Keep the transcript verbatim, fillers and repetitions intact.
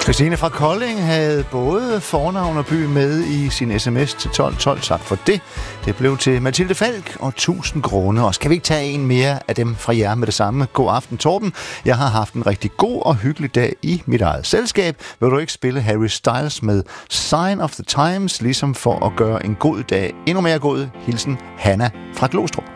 Christine fra Kolding havde både fornavn og by med i sin sms til tolv tolv. Tak for det. Det blev til Mathilde Falk og tusind grunde. Og skal vi ikke tage en mere af dem fra jer med det samme? God aften, Torben. Jeg har haft en rigtig god og hyggelig dag i mit eget selskab. Vil du ikke spille Harry Styles med Sign of the Times, ligesom for at gøre en god dag endnu mere god? Hilsen Hanna fra Glostrup.